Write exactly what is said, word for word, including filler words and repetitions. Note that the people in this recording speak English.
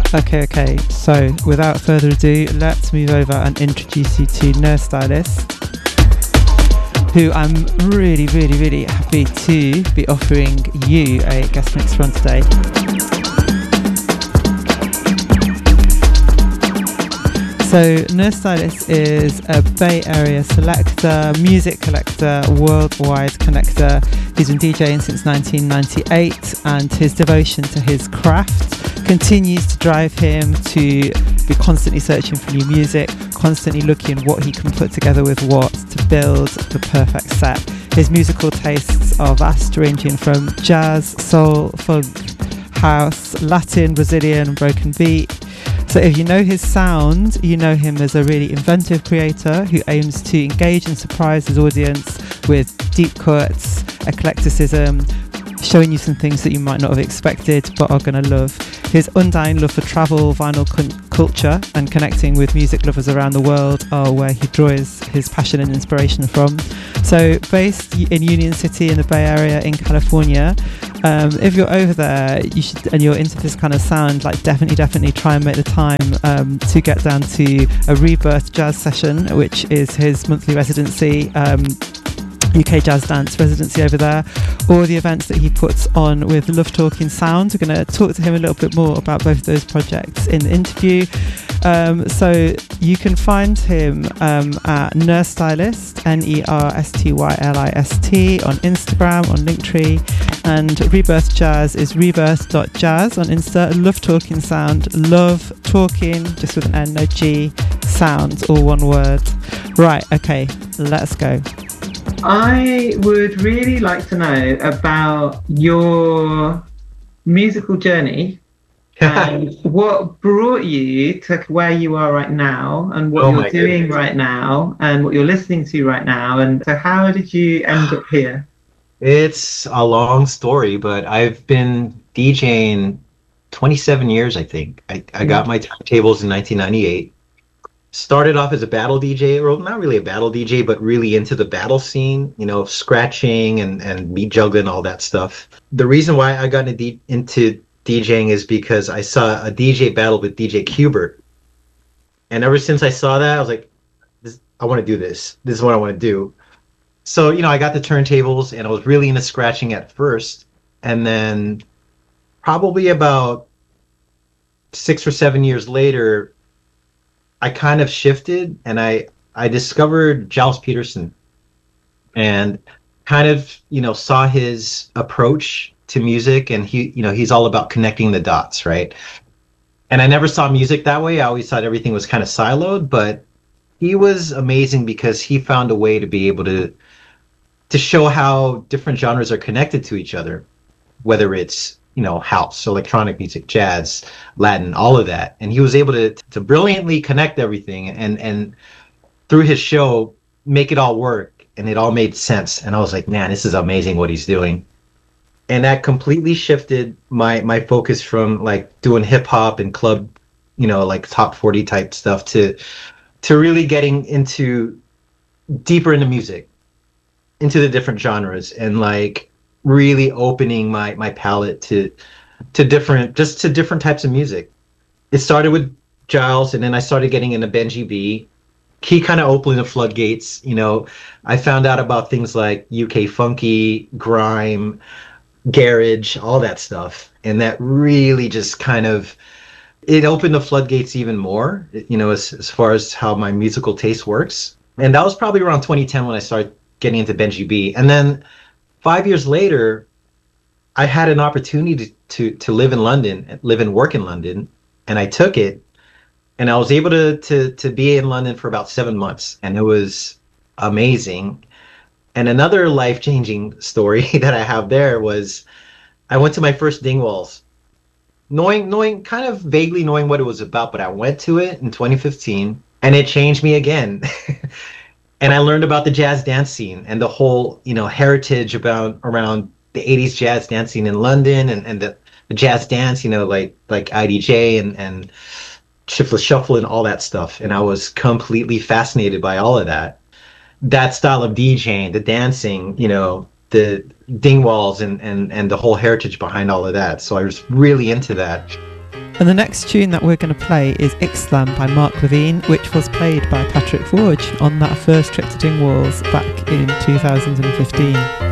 Okay, okay. So, without further ado, let's move over and introduce you to Nerstylist, who I'm really, really, really happy to be offering you a guest mix from today. So Nerstylist is a Bay Area selector, music collector, worldwide connector. He's been DJing since nineteen ninety-eight, and his devotion to his craft continues to drive him to be constantly searching for new music, constantly looking what he can put together with what to build the perfect set. His musical tastes are vast, ranging from jazz, soul, funk, house, Latin, Brazilian, broken beat. So if you know his sound, you know him as a really inventive creator who aims to engage and surprise his audience with deep cuts, eclecticism, showing you some things that you might not have expected but are going to love. His undying love for travel, vinyl cu- culture and connecting with music lovers around the world are where he draws his passion and inspiration from. So based in Union City in the Bay Area in California, um, if you're over there you should, and you're into this kind of sound, like definitely definitely try and make the time um, to get down to a Rebirth Jazz session, which is his monthly residency, um, U K Jazz Dance residency over there, or the events that he puts on with Love Talking Sound. We're going to talk to him a little bit more about both of those projects in the interview. Um, so you can find him um, at Nerstylist, N E R S T Y L I S T on Instagram, on Linktree, and Rebirth Jazz is rebirth dot jazz on Insta. Love Talking Sound, Love Talking, just with an N, no G, Sound, all one word. Right, okay, let's go. I would really like to know about your musical journey and what brought you to where you are right now, and what oh you're doing goodness. right now, and what you're listening to right now. And so how did you end up here? It's a long story, but I've been DJing twenty-seven years, I think. I, I got my turntables in nineteen ninety-eight. Started off as a battle D J, or not really a battle D J, but really into the battle scene, you know, scratching and, and beat juggling, all that stuff. The reason why I got into, D- into DJing is because I saw a D J battle with D J Qbert. And ever since I saw that, I was like, this, I want to do this. This is what I want to do. So, you know, I got the turntables and I was really into scratching at first. And then probably about six or seven years later, I kind of shifted and I, I discovered Gilles Peterson and kind of, you know, saw his approach to music, and he, you know, he's all about connecting the dots, right? And I never saw music that way. I always thought everything was kind of siloed, but he was amazing because he found a way to be able to, to show how different genres are connected to each other, whether it's, you know, house, electronic music, jazz, Latin, all of that. And he was able to to brilliantly connect everything, and and through his show make it all work, and it all made sense. And I was like, man, this is amazing what he's doing. And that completely shifted my my focus from like doing hip hop and club, you know, like top forty type stuff to to really getting into deeper into music, into the different genres, and like really opening my my palette to to different just to different types of music. It started with Gilles, and then I started getting into Benji B. He kind of opened the floodgates. You know, I found out about things like U K funky, grime, garage, all that stuff, and that really just kind of it opened the floodgates even more. You know, as as far as how my musical taste works. And that was probably around twenty ten when I started getting into Benji B. And then Five years later, I had an opportunity to, to, to live in London, live and work in London, and I took it. And I was able to, to, to be in London for about seven months, and it was amazing. And another life-changing story that I have there was I went to my first Dingwalls, knowing, knowing, kind of vaguely knowing what it was about, but I went to it in twenty fifteen, and it changed me again. And I learned about the jazz dance scene and the whole, you know, heritage about around the eighties jazz dance scene in London, and, and the, the jazz dance, you know, like like I D J and, and Shiftless Shuffle and all that stuff. And I was completely fascinated by all of that. That style of DJing, the dancing, you know, the Dingwalls and, and, and the whole heritage behind all of that. So I was really into that. And the next tune that we're going to play is Ixtlan by Mark Levine, which was played by Patrick Forge on that first trip to Dingwalls back in two thousand fifteen.